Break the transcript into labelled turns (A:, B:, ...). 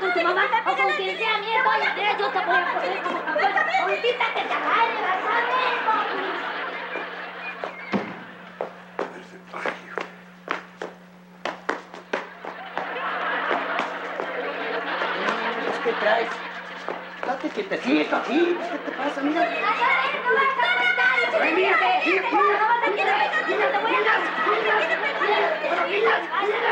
A: con tu mamá o con quien sea, mira, mira, yo te voy a poner como campeón. Ahorita que te agarre, vas a ver.
B: ¿Qué traes? Date quietecito aquí. ¿Qué te pasa? Mira.
A: ¡Mírate! ¡Mírate! ¡Mírate! ¡Mírate! ¡Mírate! ¡Mírate! ¡Mírate! ¡Mírate!